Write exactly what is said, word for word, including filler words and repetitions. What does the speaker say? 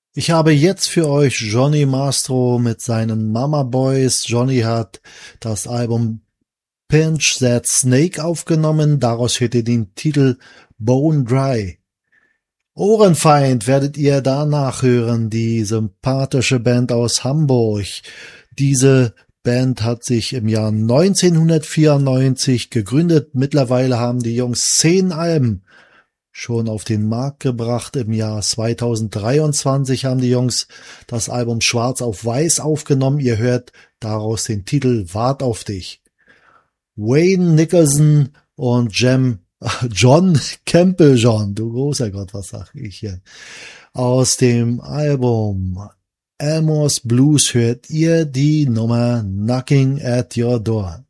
Ich habe jetzt für euch Johnny Mastro mit seinen Mama Boys. Johnny hat das Album Pinch That Snake aufgenommen, daraus hört ihr den Titel Bone Dry. Ohrenfeind werdet ihr danach hören, die sympathische Band aus Hamburg. Diese Band hat sich im Jahr neunzehnhundertvierundneunzig gegründet. Mittlerweile haben die Jungs zehn Alben schon auf den Markt gebracht. Im Jahr zweitausenddreiundzwanzig haben die Jungs das Album Schwarz auf Weiß aufgenommen. Ihr hört daraus den Titel Wart auf dich. Wayne Nicholson und Jem, John Campbell John, du großer Gott, was sag ich hier? Aus dem Album Elmore's Blues hört ihr die Nummer Knocking at Your Door.